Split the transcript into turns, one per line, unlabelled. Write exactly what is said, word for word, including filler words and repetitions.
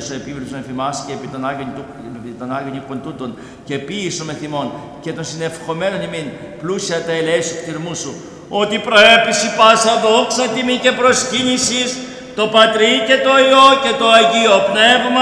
σου επίβλεψον εφ' ημάς και επί των Άγιων, επί των Άγιων οίκων τούτων και ποίησον με θυμών και των συνευχομένων ημίν πλούσια τα ελέη σου κτηρμού σου, ότι προέπειση πάσα δόξα τιμή και προσκύνησης το Πατρί και το Υιό και το Αγίο Πνεύμα